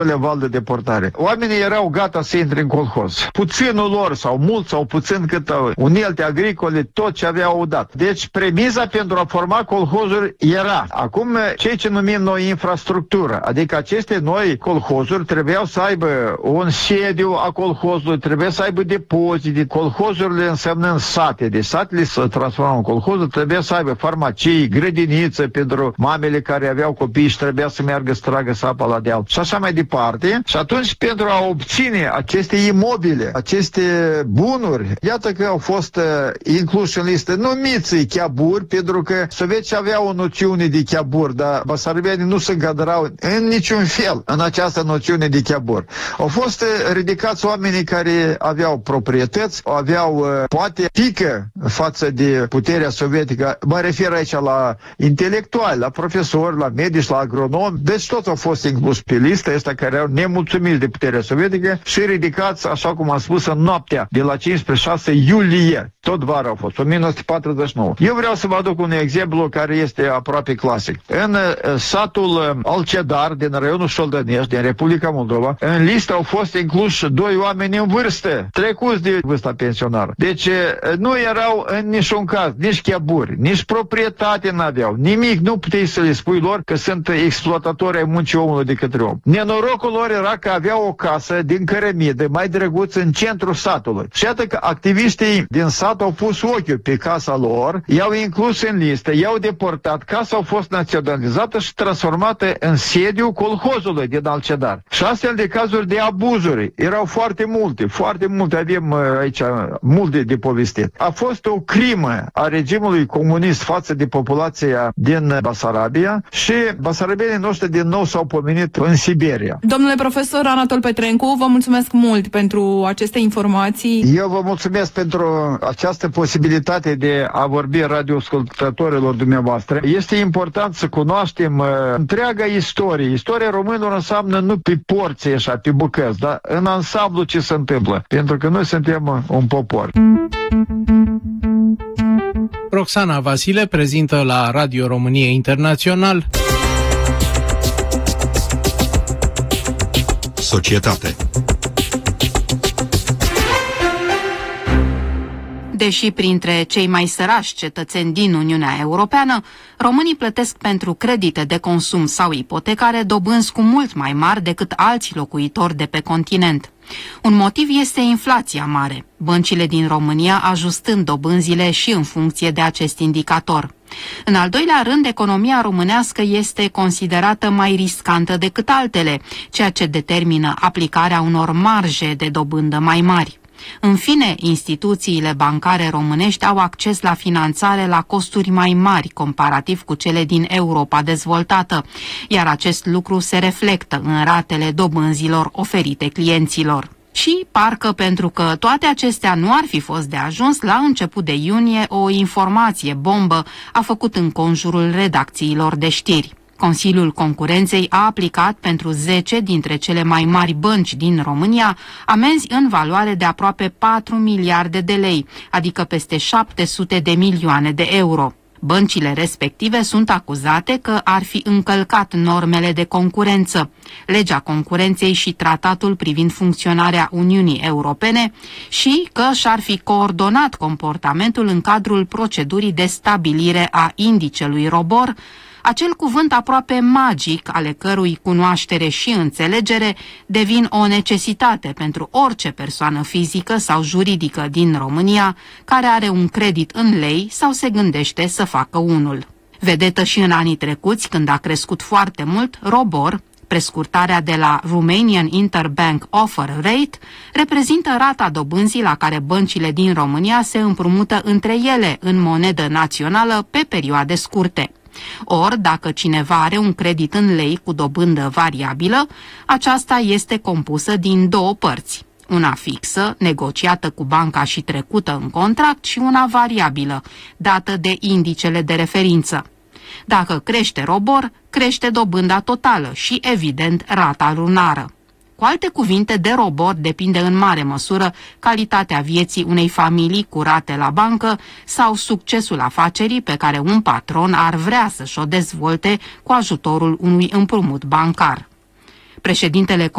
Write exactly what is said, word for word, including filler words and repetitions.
val de deportare. Oamenii erau gata să intre în colhoz. Puținul lor, sau mult sau puțin cât unelte agricole, tot ce aveau dat. Deci premiza pentru a forma colhozuri era. Acum, ceea ce numim noi infrastructură, adică aceste noi colhozuri trebuiau să aibă un sediu a colhozului, trebuie să aibă depozite. Colhozurile însemnând sate. Deci satele să transformau în colhozuri, trebuie să aibă farmacii, grădiniță pentru mamele care aveau copii și trebuia să meargă să tragă sapa la deal și așa mai departe. Și atunci, pentru a obține aceste imobile, aceste bunuri, iată că au fost uh, incluși în listă numiți chiaburi, pentru că sovieții aveau o noțiune de chiaburi, dar basarabienii nu se încadrau în niciun fel în această noțiune de chiaburi. Au fost uh, ridicați oamenii care aveau proprietăți, aveau uh, poate pică față de puterea sovietică. Mă refer aici la intelectuali, la profesori, la medici, la agronomi. Deci toți au fost inclus pe listă ăsta care au nemulțumiți de puterea sovietică și ridicați, așa cum am spus, în noaptea de la cinci spre șase iulie. Tot vara au fost, o mie nouă sute patruzeci și nouă. Eu vreau să vă aduc un exemplu care este aproape clasic. În uh, satul Alcedar, din raionul Șoldănești, din Republica Moldova, în listă au fost incluși doi oameni în vârstă, trecuți de vârsta pensionară. Deci uh, nu erau în niciun caz, nici chiaburi, nici proprietate n-aveau, nimic, nu puteai să le spui lor că sunt exploatatori ai muncii omului de către om. Nenorocul lor era că aveau o casă din cărămidă, mai drăguț, în centrul satului. Și iată că activiștii din sat au pus ochiul pe casa lor, i-au inclus în listă, i-au deportat, casa a fost naționalizată și transformată în sediu colhozului din Alcedar. Și astfel de cazuri de abuzuri erau foarte multe, foarte multe, avem aici multe de povestit. A fost o crimă a regimului comunist față de populația din Basarabia și basarabienii noștri din nou s-au pomenit în Siberia. Domnule profesor Anatol Petrencu, vă mulțumesc mult pentru aceste informații. Eu vă mulțumesc pentru această posibilitate de a vorbi radioascultătorilor dumneavoastră. Este important să cunoaștem uh, întreaga istorie. Istoria românilor înseamnă nu pe porții așa, pe bucăți, dar în ansamblu ce se întâmplă. Pentru că noi suntem un popor. Roxana Vasile prezintă la Radio România Internațional Societate. Deși printre cei mai sărași cetățeni din Uniunea Europeană, românii plătesc pentru credite de consum sau ipotecare dobânzi cu mult mai mari decât alți locuitori de pe continent. Un motiv este inflația mare, băncile din România ajustând dobânzile și în funcție de acest indicator. În al doilea rând, economia românească este considerată mai riscantă decât altele, ceea ce determină aplicarea unor marje de dobândă mai mari. În fine, instituțiile bancare românești au acces la finanțare la costuri mai mari comparativ cu cele din Europa dezvoltată, iar acest lucru se reflectă în ratele dobânzilor oferite clienților. Și parcă pentru că toate acestea nu ar fi fost de ajuns, la început de iunie o informație bombă a făcut înconjurul redacțiilor de știri. Consiliul Concurenței a aplicat pentru zece dintre cele mai mari bănci din România amenzi în valoare de aproape patru miliarde de lei, adică peste șapte sute de milioane de euro. Băncile respective sunt acuzate că ar fi încălcat normele de concurență, legea concurenței și tratatul privind funcționarea Uniunii Europene și că și-ar fi coordonat comportamentul în cadrul procedurii de stabilire a indicelui ROBOR, acel cuvânt aproape magic ale cărui cunoaștere și înțelegere devin o necesitate pentru orice persoană fizică sau juridică din România care are un credit în lei sau se gândește să facă unul. Vedetă și în anii trecuți, când a crescut foarte mult, ROBOR, prescurtarea de la Romanian Interbank Offer Rate, reprezintă rata dobânzii la care băncile din România se împrumută între ele în monedă națională pe perioade scurte. Ori, dacă cineva are un credit în lei cu dobândă variabilă, aceasta este compusă din două părți. Una fixă, negociată cu banca și trecută în contract, și una variabilă, dată de indicele de referință. Dacă crește ROBOR, crește dobânda totală și, evident, rata lunară. Cu alte cuvinte, de ROBOR depinde în mare măsură calitatea vieții unei familii cu rate la bancă sau succesul afacerii pe care un patron ar vrea să-și o dezvolte cu ajutorul unui împrumut bancar. Președintele